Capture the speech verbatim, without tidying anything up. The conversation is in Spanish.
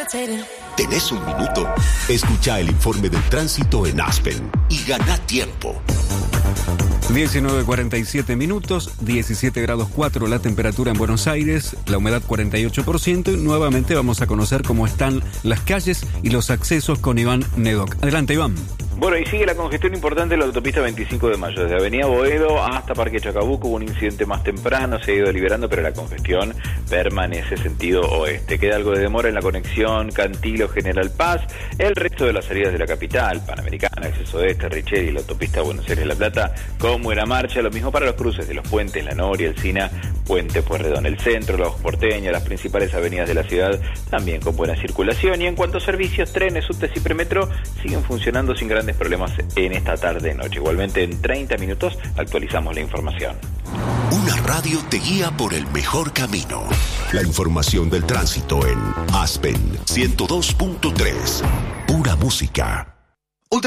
¿Tenés un minuto? Escucha el informe del tránsito en Aspen y gana tiempo. diecinueve cuarenta y siete minutos, diecisiete grados cuatro la temperatura en Buenos Aires, la humedad cuarenta y ocho por ciento y nuevamente vamos a conocer cómo están las calles y los accesos con Iván Nedoc. Adelante, Iván. Bueno, y sigue la congestión importante en la autopista veinticinco de mayo, desde Avenida Boedo hasta Parque Chacabuco. Hubo un incidente más temprano, se ha ido liberando, pero la congestión permanece sentido oeste. Queda algo de demora en la conexión Cantilo-General Paz. El resto de las salidas de la capital, Panamericana, Acceso Oeste, Richeri, la autopista Buenos Aires-La Plata, con buena marcha. Lo mismo para los cruces de los puentes, La Noria, El Sina, Puente Pueyrredón, el centro, la Porteña, las principales avenidas de la ciudad, también con buena circulación. Y en cuanto a servicios, trenes, subtes y premetro siguen funcionando sin grandes problemas en esta tarde-noche. Igualmente, en treinta minutos actualizamos la información. Una radio te guía por el mejor camino. La información del tránsito en Aspen ciento dos punto tres. Pura música.